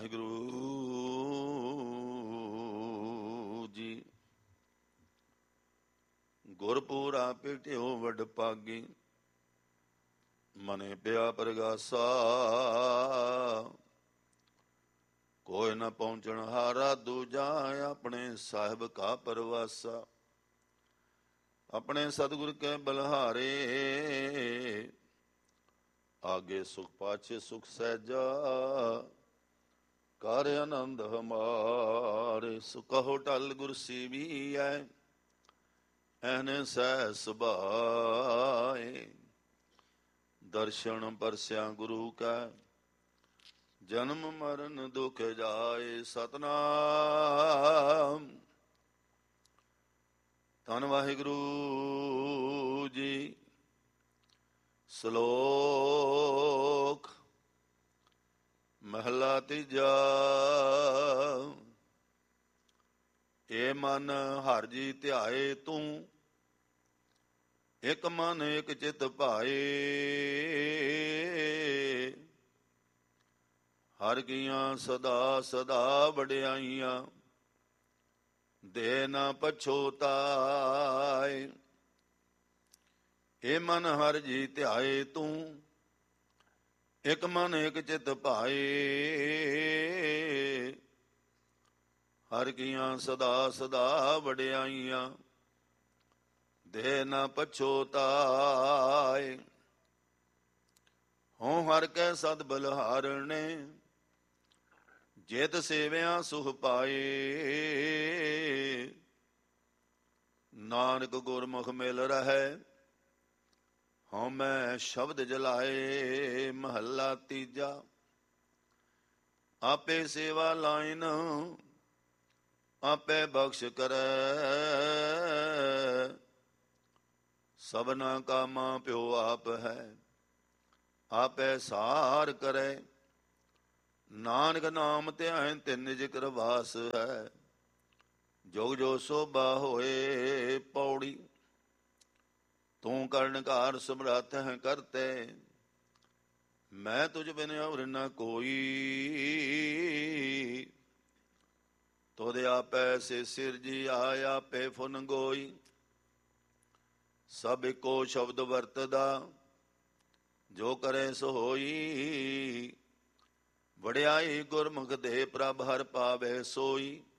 ਵਾਹਿਗੁਰੂ ਜੀ। ਗੁਰਪੂਰਾ ਭੇਟਿਓ ਵਡ ਭਾਗੀ, ਮਨੇ ਪਿਆ ਪ੍ਰਗਾਸਾ। ਕੋਈ ਨ ਪਹੁੰਚਣ ਹਾਰਾ ਦੂਜਾ, ਆਪਣੇ ਸਾਹਿਬ ਕਾ ਪਰਵਾਸਾ। ਆਪਣੇ ਸਤਿਗੁਰ ਕੇ ਬਲਹਾਰੇ, ਆਗੇ ਸੁਖ ਪਾਛੇ ਸੁਖ ਸਹਿਜਾ। ਕਰ ਆਨੰਦ ਹਮਾਰੇ, ਸੁਕਹੁ ਟਲ ਗੁਰ ਸੀਵੀਐ, ਐਨ ਸਹਿ ਸੁਭਾਏ। ਦਰਸ਼ਨ ਪਰਸਿਆ ਗੁਰੂ ਕੈ, ਜਨਮ ਮਰਨ ਦੁਖ ਜਾਏ। ਸਤਨਾਮ ਧੰਨ ਵਾਹਿਗੁਰੂ ਜੀ। ਸ਼ਲੋਕ ਮਹਲਾ ਤੀਜਾ। ਏ ਮਨ ਹਰਿ ਜੀ ਧਿਆਏ ਤੂੰ, ਇਕ ਮਨ ਇਕ ਚਿਤ ਭਾਏ। ਹਰਿ ਕੀਆਂ ਸਦਾ ਸਦਾ ਵਡਿਆਈਆਂ, ਦੇ ਨਾ ਪਛੋਤਾਏ। ਏ ਮਨ ਹਰਿ ਜੀ ਧਿਆਏ ਤੂੰ, ਇਕ ਮਨ ਇਕ ਚਿਤ ਭਾਏ। ਹਰਿ ਕੀਆਂ ਸਦਾ ਸਦਾ ਵਡਿਆਈਆਂ, ਦੇ ਨਾ ਪਛੋਤਾਏ। ਹੋਂ ਹਰਿ ਕੈ ਸਦ ਬਲਿਹਾਰਣੇ, ਜਿਤ ਸੇਵਿਆ ਸੁਖ ਪਾਏ। ਨਾਨਕ ਗੁਰਮੁਖ ਮਿਲ ਰਹੈ, ਹਉ ਮੈਂ ਸ਼ਬਦ ਜਲਾਏ। ਮਹੱਲਾ ਤੀਜਾ। ਆਪੇ ਸੇਵਾ ਲਾਇਨ, ਆਪੇ ਬਖਸ਼ ਕਰੈ। ਸਭਨਾ ਕਾਮਾ ਪਿਓ ਆਪ ਹੈ, ਆਪੇ ਸਾਰ ਕਰੈ। ਨਾਨਕ ਨਾਮ ਧਿਆਇ ਤਿਨ ਨਿਜ ਕਰ ਵਾਸ ਹੈ, ਜੋਗ ਜੋ ਸੋਭਾ ਹੋਏ। ਪੌੜੀ ਤੂੰ ਕਰਨਕਾਰ ਸਮਰੱਥ ਹੈ ਕਰਤੇ, ਮੈਂ ਤੁਝ ਬਿਨ ਔਰ ਨ ਕੋਈ। ਤੁਧ ਆਪੈ ਸੇ ਸਿਰਜਿਆ, ਆਪੇ ਫੁਨ ਗੋਈ। ਸਭ ਇੱਕੋ ਸ਼ਬਦ ਵਰਤਦਾ, ਜੋ ਕਰੇ ਸੋ ਹੋਈ। ਵਡਿਆਈ ਗੁਰਮੁਖ ਦੇ ਪ੍ਰਭ ਹਰਿ ਪਾਵੇ ਸੋਈ।